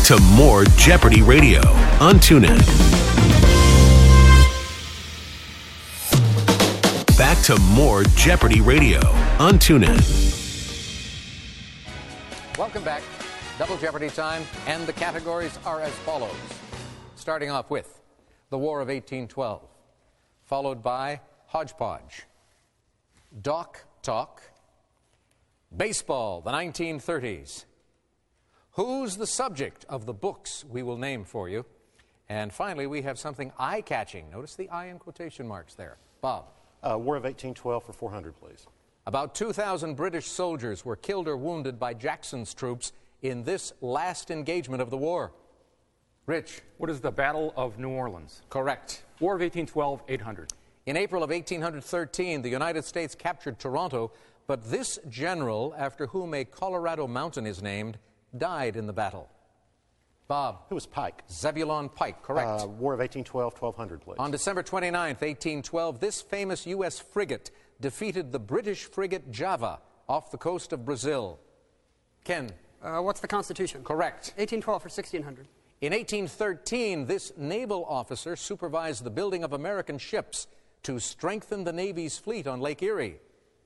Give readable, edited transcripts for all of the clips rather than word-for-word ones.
to more Jeopardy Radio on TuneIn. Back to more Jeopardy Radio on TuneIn. Welcome back. Double Jeopardy time, and the categories are as follows. Starting off with the War of 1812, followed by Hodgepodge, Doc Talk, Baseball, the 1930s, Who's the subject of the books we will name for you, and finally we have something eye-catching. Notice the eye in quotation marks there. Bob. War of 1812 for 400, please. About 2,000 British soldiers were killed or wounded by Jackson's troops in this last engagement of the war. Rich. What is the Battle of New Orleans? Correct. War of 1812, 800. In April of 1813, the United States captured Toronto, but this general, after whom a Colorado mountain is named, died in the battle. Bob. Who was Pike? Zebulon Pike, correct. War of 1812, 1200, please. On December 29th, 1812, this famous U.S. frigate defeated the British frigate Java off the coast of Brazil. Ken. What's the Constitution? Correct. 1812 for 1600. In 1813, this naval officer supervised the building of American ships to strengthen the Navy's fleet on Lake Erie.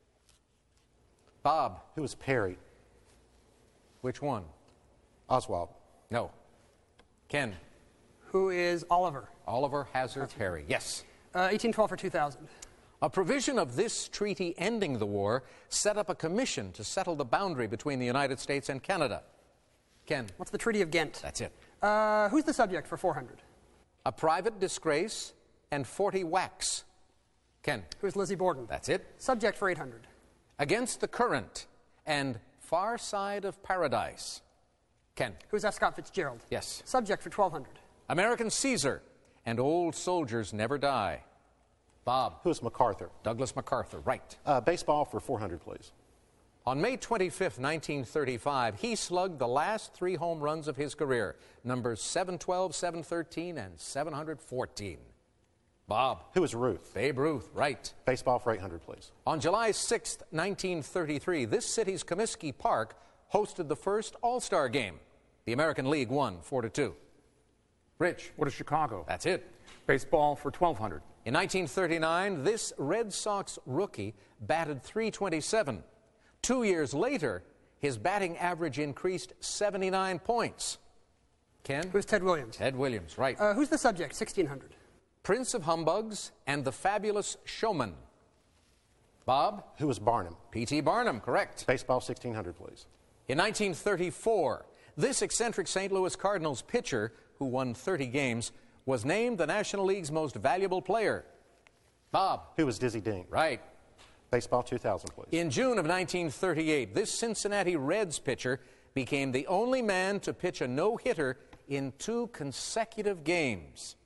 Bob. Who was Perry? Which one? Oswald. No. Ken. Who is Oliver? Oliver Hazard Perry, yes. 1812 for 2000. A provision of this treaty ending the war set up a commission to settle the boundary between the United States and Canada. Ken. What's the Treaty of Ghent? That's it. Who's the subject for 400? A private disgrace and 40 whacks. Ken. Who's Lizzie Borden? That's it. Subject for 800. Against the Current and Far Side of Paradise. Ken. Who's F. Scott Fitzgerald? Yes. Subject for 1200. American Caesar and Old Soldiers Never Die. Bob. Who was MacArthur? Douglas MacArthur, right. Baseball for 400, please. On May 25th, 1935, he slugged the last 3 home runs of his career, numbers 712, 713, and 714. Bob. Who was Ruth? Babe Ruth, right. Baseball for 800, please. On July 6th, 1933, this city's Comiskey Park hosted the first All-Star game. The American League won 4-2. Rich. What is Chicago? That's it. Baseball for 1200. In 1939, this Red Sox rookie batted .327. 2 years later, his batting average increased 79 points. Ken? Who's Ted Williams? Ted Williams, right. Who's the subject? 1600. Prince of Humbugs and the Fabulous Showman. Bob? Who was Barnum? P.T. Barnum, correct. Baseball 1600, please. In 1934, this eccentric St. Louis Cardinals pitcher, who won 30 games, was named the National League's most valuable player. Bob? Who was Dizzy Dean? Right. Baseball 2000, please. In June of 1938, this Cincinnati Reds pitcher became the only man to pitch a no-hitter in 2 consecutive games.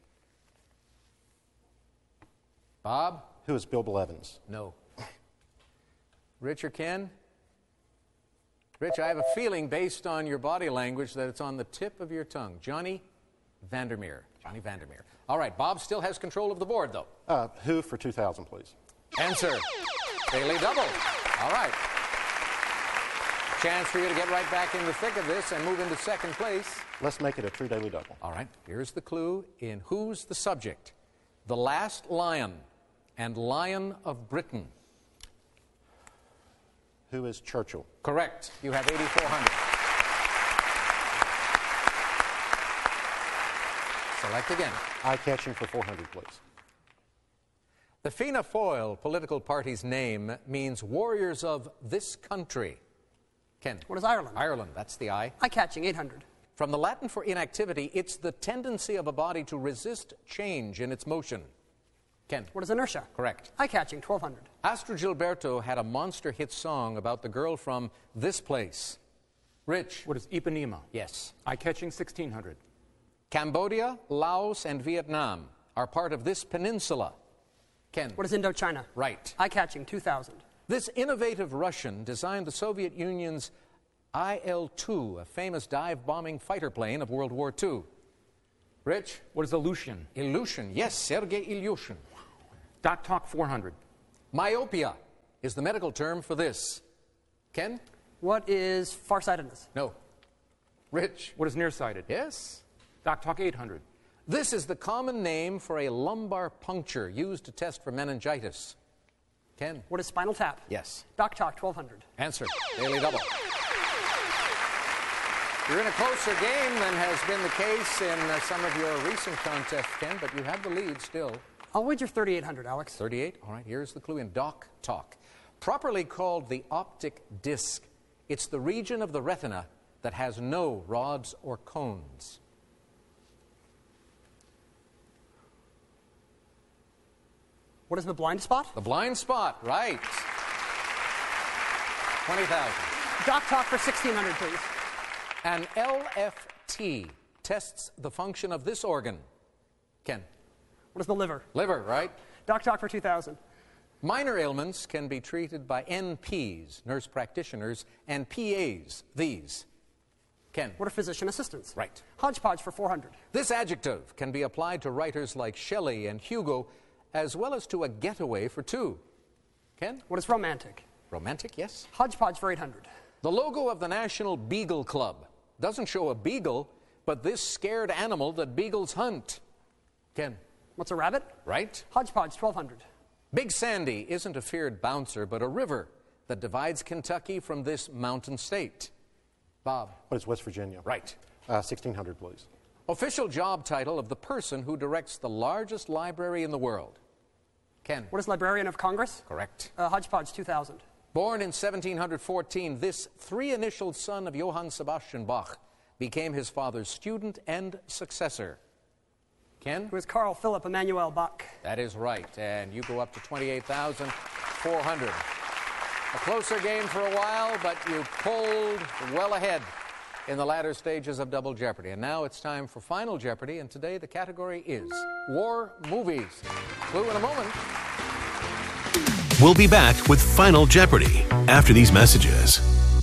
Bob? Who was Bill Blevins? No. Rich or Ken? Rich, I have a feeling based on your body language that it's on the tip of your tongue. Johnny Vandermeer. Johnny Vandermeer. All right, Bob still has control of the board, though. Who for 2000, please. Answer. Daily double. All right. Chance for you to get right back in the thick of this and move into second place. Let's make it a true daily double. All right, here's the clue in Who's the Subject? The Last Lion and Lion of Britain. Who is Churchill? Correct. You have 8,400. Select again. Eye-catching for 400, please. The Fianna Fáil political party's name means warriors of this country. Ken. What is Ireland? Ireland, that's the I. Eye-catching, 800. From the Latin for inactivity, it's the tendency of a body to resist change in its motion. Ken. What is inertia? Correct. Eye-catching, 1200. Astrud Gilberto had a monster hit song about the girl from this place. Rich. What is Ipanema? Yes. Eye-catching, 1600. Cambodia, Laos, and Vietnam are part of this peninsula. Ken. What is Indochina? Right. Eye-catching, 2000. This innovative Russian designed the Soviet Union's Il-2, a famous dive-bombing fighter plane of World War II. Rich? What is Aleutian? Ilyushin. Yes, Sergei Ilyushin. Doc Talk 400. Myopia is the medical term for this. Ken? What is farsightedness? No. Rich. What is nearsighted? Yes. Doc Talk 800. This is the common name for a lumbar puncture used to test for meningitis. Ken. What is spinal tap? Yes. Doc Talk 1200. Answer. Daily Double. You're in a closer game than has been the case in some of your recent contests, Ken, but you have the lead still. I'll wager 3,800, Alex. 38. All right, here's the clue in Doc Talk. Properly called the optic disc, it's the region of the retina that has no rods or cones. What is the blind spot? The blind spot, right. 20,000. Doc Talk for 1,600, please. An LFT tests the function of this organ. Ken. What is the liver? Liver, right. Doc Talk for 2,000. Minor ailments can be treated by NPs, nurse practitioners, and PAs, these. Ken. What are physician assistants? Right. Hodgepodge for 400. This adjective can be applied to writers like Shelley and Hugo, as well as to a getaway for two. Ken? What is romantic? Romantic, yes. Hodgepodge for 800. The logo of the National Beagle Club doesn't show a beagle, but this scared animal that beagles hunt. Ken? What's a rabbit? Right. Hodgepodge 1,200. Big Sandy isn't a feared bouncer, but a river that divides Kentucky from this mountain state. Bob? What is West Virginia? Right. 1,600, please. Official job title of the person who directs the largest library in the world. Ken? What is Librarian of Congress? Correct. Hodgepodge 2,000. Born in 1714, this three-initialed son of Johann Sebastian Bach became his father's student and successor. Ken? Who is Carl Philipp Emanuel Bach? That is right, and you go up to 28,400. A closer game for a while, but you pulled well ahead in the latter stages of Double Jeopardy. And now it's time for Final Jeopardy, and today the category is War Movies. Clue in a moment. We'll be back with Final Jeopardy after these messages.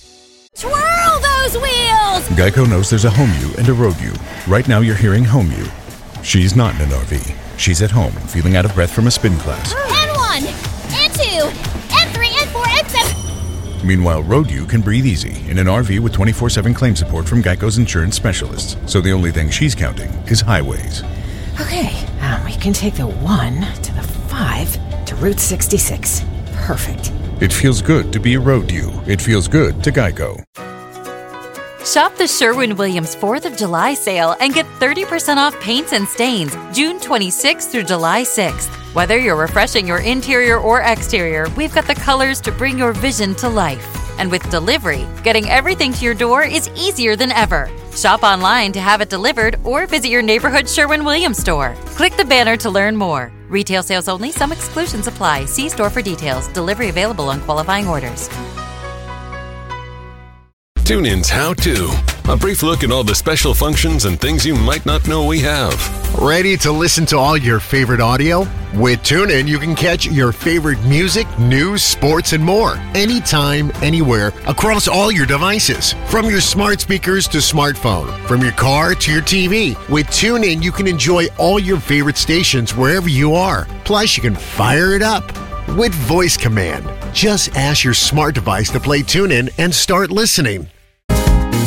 Twirl those wheels! Geico knows there's a home you and a road you. Right now you're hearing home you. She's not in an RV. She's at home, feeling out of breath from a spin class. N1, N2, N3, N4, N7. Meanwhile, road you can breathe easy in an RV with 24/7 claim support from Geico's insurance specialists. So the only thing she's counting is highways. Okay, we can take the 1 to the 5 to Route 66. Perfect. It feels good to be a road you. It feels good to Geico. Shop the Sherwin-Williams 4th of July sale and get 30% off paints and stains June 26th through July 6th. Whether you're refreshing your interior or exterior, we've got the colors to bring your vision to life. And with delivery, getting everything to your door is easier than ever. Shop online to have it delivered or visit your neighborhood Sherwin-Williams store. Click the banner to learn more. Retail sales only. Some exclusions apply. See store for details. Delivery available on qualifying orders. TuneIn's How To. A brief look at all the special functions and things you might not know we have. Ready to listen to all your favorite audio? With TuneIn, you can catch your favorite music, news, sports, and more. Anytime, anywhere, across all your devices. From your smart speakers to smartphone. From your car to your TV. With TuneIn, you can enjoy all your favorite stations wherever you are. Plus, you can fire it up with voice command. Just ask your smart device to play TuneIn and start listening.